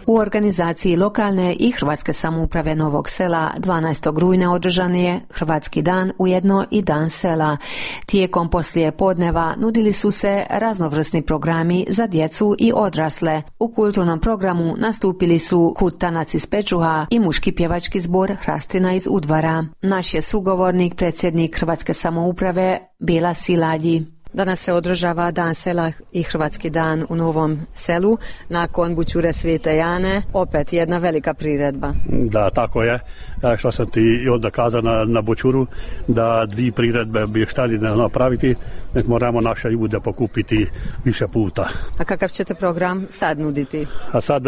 U organizaciji lokalne i hrvatske samouprave Novog Sela 12. rujna održan je Hrvatski dan, ujedno i Dan sela. Tijekom poslije podneva nudili su se raznovrsni programi za djecu i odrasle. U kulturnom programu nastupili su Kud Tanac iz Pečuha i muški pjevački zbor Hrastina iz Udvara. Naš je sugovornik, predsjednik Hrvatske samouprave Bela Siladji. Danas se održava Dan sela i Hrvatski dan u Novom Selu. Nakon Bućure Svete Jane, opet jedna velika priredba. Da, tako je. Ja što sam ti i onda kazao na Bućuru, da dvije priredbe bi htjeli napraviti, nek moramo naše ljude pokupiti više puta. A kakav ćete program sad nuditi? A sad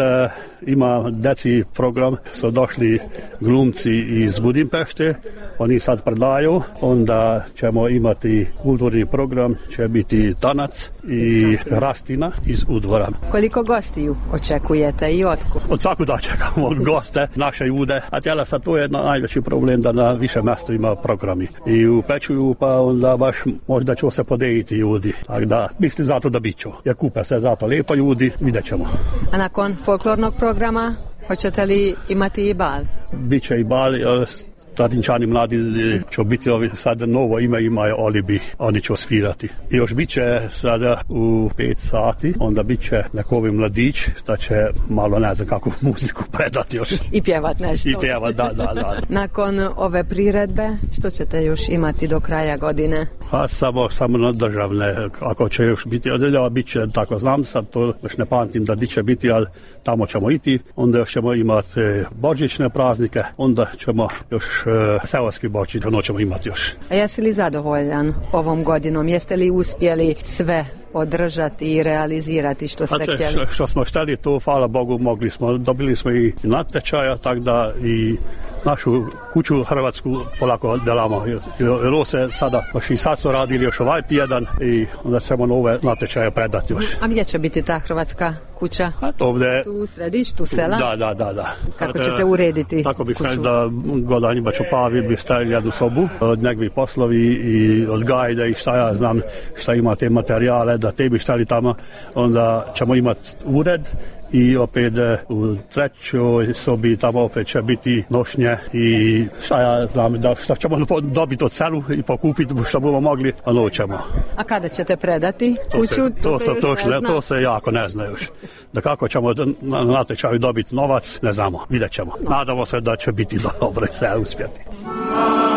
ima deci program, su došli glumci iz Budimpešte, oni sad predaju, onda ćemo imati kulturni program, će biti Tanac i Hrastina iz Udvara. Koliko gostiju očekujete i otkud? Od svakuda čekamo goste, naše ljude, a tjela sad to je najveći problem da na više mjesto ima programi. I u Pečuju pa onda baš možda će se podejiti ljudi. Tako da mislim zato da bit ću. Jer kupe se zato lijepo ljudi, vidjet ćemo. A nakon folklornog programa hoćete li imati i bal? Biće i bal. Tarinčani mladi će biti sad novo ime imaju Olibi, oni će svirati. I još bit će sada u 5 sati, onda bit će nekovi mladić, što će malo ne znam kakvu muziku predati još. I pjevat nešto. I pjevat, da. Nakon ove priredbe, što ćete još imati do kraja godine? A samo na državne, ako će još biti, bit će, tako znam, sad to još ne pamtim da di će biti, ali tamo ćemo iti, onda još ćemo imati božićne praznike, onda ćemo još seoski Božić, ono ćemo imati još. A jesi li zadovoljan ovom godinom? Jeste li uspjeli sve održati i realizirati što ste htjeli? Što smo htjeli, to hvala Bogu mogli smo. Dobili smo i natječaja, tako da i našu kuću hrvatsku polako delamo. Jer ovo se sada, i sad su radili još ovaj tjedan i onda ćemo nove natječaje predati još. A gdje će biti ta hrvatska kuća? Ovdje. Tu u središtu sela? Da. Kako ćete urediti tako bi kuću? htjeli da godanjima Čupavi bi stavili jednu sobu, od nekvi poslovi i od gajde i šta ja znam šta ima te materijale, da te bi štali tamo, onda ćemo imati ured i opet u trećoj sobi tamo opet će biti nošnje i šta ja znam, da šta ćemo dobiti od celu i pokupiti što budemo mogli, a noćemo. A kada ćete predati kuću? To se jako ne zna još. Da kako ćemo na natječaju dobiti novac, ne znamo, vidjet ćemo. Nadamo se da će biti dobro i sve uspjeti.